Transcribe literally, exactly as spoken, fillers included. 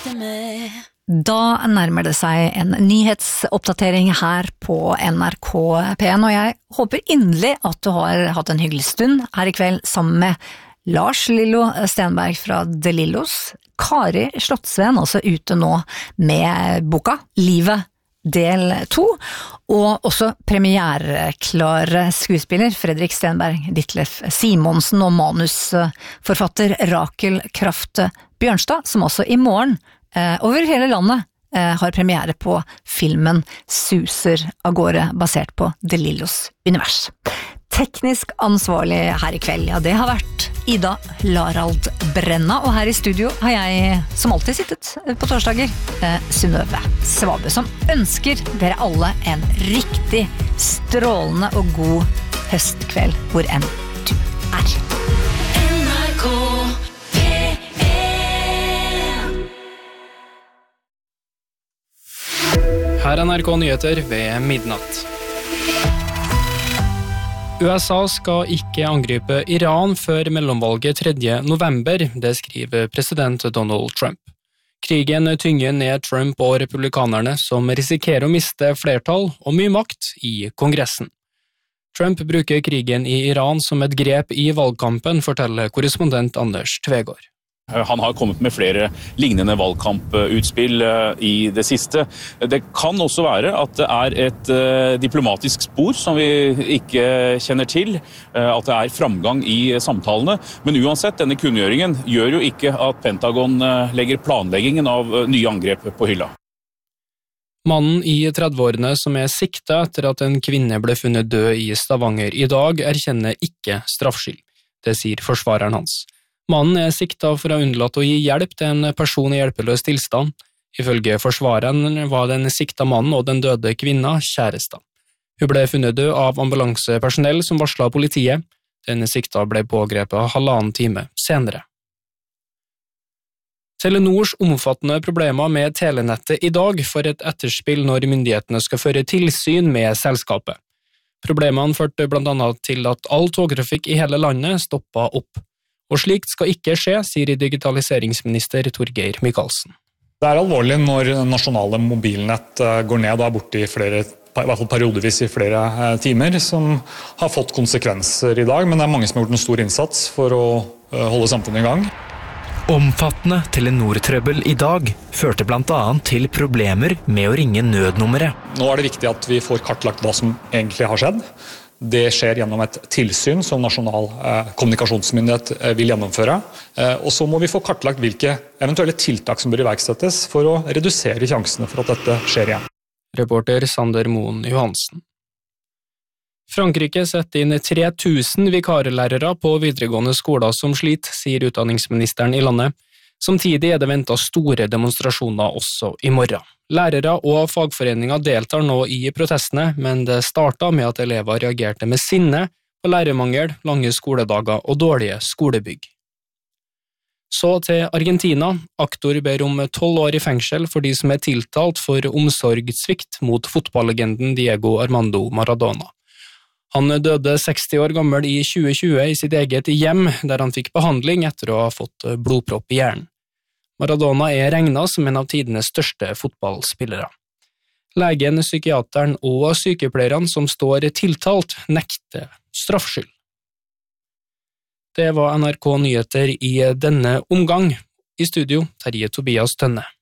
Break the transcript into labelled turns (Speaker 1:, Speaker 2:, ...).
Speaker 1: Da nærmer det seg en nyhetsoppdatering her på N R K P en, og jeg håper inderlig at du har hatt en hyggelig stund her i kveld sammen med Lars Lillo Stenberg fra De Lillos, Kari Slottsveen, altså ute nå med boka Livet del to, og også premiereklare skuespiller Fredrik Stenberg, Ditlev Simonsen og manusforfatter Rakel Kraft Bjørnstad, som også i morgen eh, over hele landet eh, har premiere på filmen Suser av gårde, basert på De Lillos univers. Teknisk ansvarlig her i kveld, ja, det har vært Ida Larald Brenna, og her i studio har jeg som alltid sittet på torsdager, eh, Synnøve Svabø, som ønsker dere alle en riktig strålende og god høstkveld, hvor enn du er. N R K P en.
Speaker 2: Her er N R K Nyheter ved midnatt. U S A skal ikke angripe Iran før mellomvalget tredje november, det skriver president Donald Trump. Krigen tynger ned Trump og republikanerne, som risikerer å miste flertall og mye makt i Kongressen. Trump bruker krigen i Iran som et grep i valgkampen, forteller korrespondent Anders Tvegård.
Speaker 3: Han har kommet med flere lignende valgkamputspill i det siste. Det kan også være at det er et diplomatisk spor som vi ikke kjenner til, at det er framgang i samtalene. Men uansett, denne kunngjøringen gjør jo ikke at Pentagon legger planleggingen av nye angrep på hylla.
Speaker 2: Mannen i trettiårene som er siktet etter at en kvinne ble funnet død i Stavanger i dag, erkjenner ikke straffskyld. Det sier forsvareren hans. Mannen er siktet for å unnlate å gi hjelp til en person i hjelpeløs tilstand. Ifølge forsvareren var den sikta mannen og den døde kvinna kjærester. Hun ble funnet død av ambulansepersonell som varslet politiet. Den sikta ble pågrepet halvannen time senere. Telenors omfattende problemer med telenettet i dag får et etterspill når myndighetene skal føre tilsyn med selskapet. Problemene førte blant annet til at all togtrafikk i hele landet stoppet opp. Og slikt skal ikke skje, sier digitaliseringsminister Torgeir Micaelsen.
Speaker 4: Det er alvorlig når nasjonale mobilnett går ned og er borte i flere, i hvert fall periodevis i flere timer, som har fått konsekvenser i dag, men det er mange som har gjort en stor innsats for å holde samfunnet i gang.
Speaker 5: Omfattende Telenor-trøbbel i dag førte blant annet til problemer med å ringe nødnummeret.
Speaker 4: Nå er det viktig at vi får kartlagt hva som egentlig har skjedd. Det skjer gjennom et tilsyn som nasjonal eh, kommunikasjonsmyndighet eh, vil gjennomføre. Eh, og så må vi få kartlagt hvilke eventuelle tiltak som bør iverksettes for å redusere sjansene for at dette skjer igjen.
Speaker 2: Reporter Sander Moen Johansen. Frankrike setter inn tre tusen vikarlærere på videregående skoler som sliter, sier utdanningsministeren i landet. Samtidig er det ventet store demonstrasjoner også i morgen. Lærere og fagforeninger deltar nå i protestene, men det startet med at elever reagerte med sinne på lærermangel, lange skoledager og dårlige skolebygg. Så til Argentina. Aktor ber om tolv år i fengsel for de som er tiltalt for omsorgssvikt mot fotballegenden Diego Armando Maradona. Han døde seksti år gammel i tjue tjue i sitt eget hjem, der han fikk behandling etter å ha fått blodpropp i hjernen. Maradona er regnet som en av tidenes største fotballspillere. Legen, psykiateren og sykepleierne som står tiltalt nekter straffskyld. Det var N R K Nyheter i denne omgang. I studio, Terje Tobias Tønne.